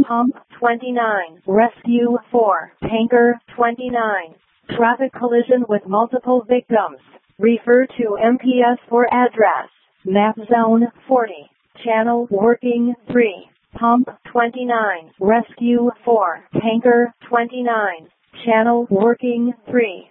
Pump 29. Rescue 4. Tanker 29. Traffic collision with multiple victims. Refer to MPS for address. Map zone 40. Channel working 3. Pump 29. Rescue 4. Tanker 29. Channel working 3.